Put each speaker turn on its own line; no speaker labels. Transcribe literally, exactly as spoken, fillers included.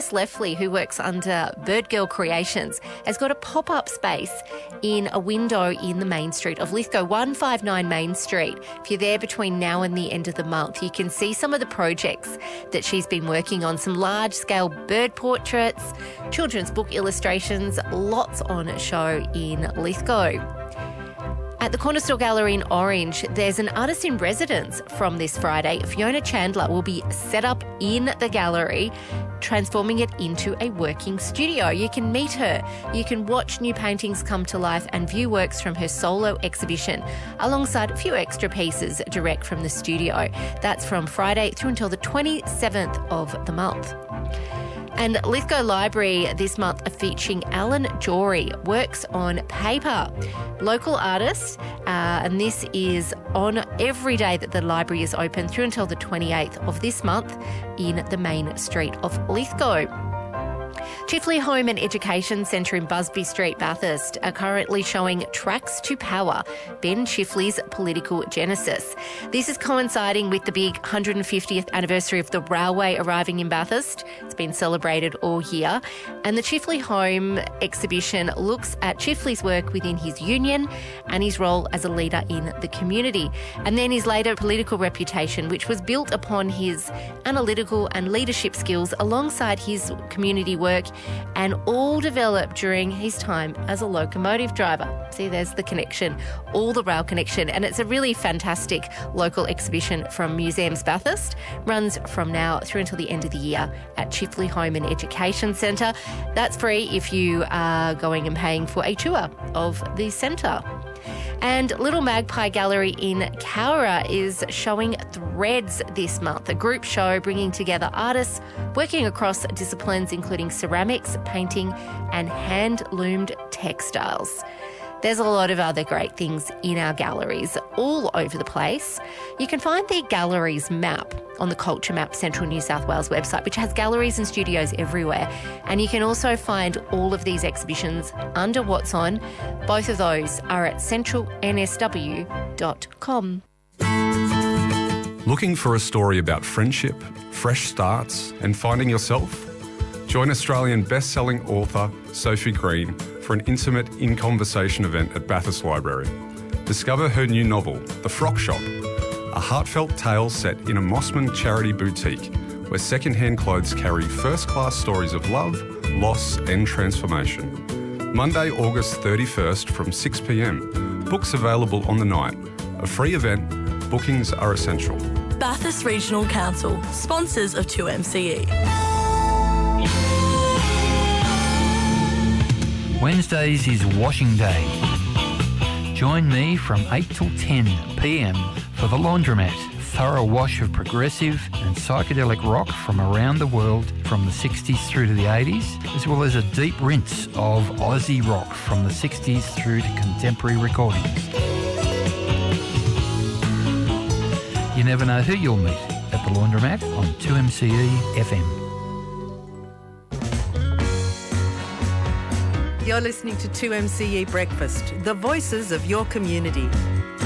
Leffley, who works under Bird Girl Creations, has got a pop-up space in a window in the main street of Lithgow, one fifty-nine Main Street. If you're there between now and the end of the month, you can see some of the projects that she's been working on, some large-scale bird portraits, children's book illustrations, lots on show in Lithgow. At the Corner Store Gallery in Orange, there's an artist in residence from this Friday. Fiona Chandler will be set up in the gallery, transforming it into a working studio. You can meet her, you can watch new paintings come to life and view works from her solo exhibition, alongside a few extra pieces direct from the studio. That's from Friday through until the twenty-seventh of the month. And Lithgow Library this month are featuring Alan Jory, works on paper. Local artist, uh, and this is on every day that the library is open through until the twenty-eighth of this month in the main street of Lithgow. Chifley Home and Education Centre in Busby Street, Bathurst, are currently showing Tracks to Power, Ben Chifley's political genesis. This is coinciding with the big one hundred fiftieth anniversary of the railway arriving in Bathurst. It's been celebrated all year. And the Chifley Home exhibition looks at Chifley's work within his union and his role as a leader in the community. And then his later political reputation, which was built upon his analytical and leadership skills alongside his community work, and all developed during his time as a locomotive driver. See, there's the connection, all the rail connection, and it's a really fantastic local exhibition from Museums Bathurst. Runs from now through until the end of the year at Chifley Home and Education Centre. That's free if you are going and paying for a tour of the centre. And Little Magpie Gallery in Cowra is showing Threads this month, a group show bringing together artists working across disciplines including ceramics, painting and hand-loomed textiles. There's a lot of other great things in our galleries all over the place. You can find the galleries map on the Culture Map Central New South Wales website, which has galleries and studios everywhere. And you can also find all of these exhibitions under What's On. Both of those are at central n s w dot com.
Looking for a story about friendship, fresh starts and finding yourself? Join Australian best-selling author Sophie Green for an intimate in-conversation event at Bathurst Library. Discover her new novel, The Frock Shop, a heartfelt tale set in a Mossman charity boutique where second-hand clothes carry first-class stories of love, loss and transformation. Monday, August thirty-first from six p m. Books available on the night. A free event. Bookings are essential.
Bathurst Regional Council, sponsors of two M C E.
Wednesdays is washing day. Join me from eight till ten p m for The Laundromat, thorough wash of progressive and psychedelic rock from around the world from the sixties through to the eighties, as well as a deep rinse of Aussie rock from the sixties through to contemporary recordings. You never know who you'll meet at The Laundromat on two M C E F M.
You're listening to two M C E Breakfast, the voices of your community.